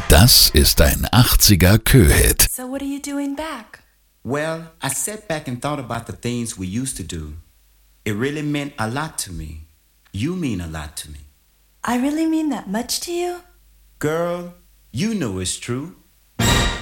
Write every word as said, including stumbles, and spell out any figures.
Das ist ein achtziger Kö-Hit. So what are you doing back? Well, I sat back and thought about the things we used to do. It really meant a lot to me. You mean a lot to me. I really mean that much to you? Girl, you know it's true.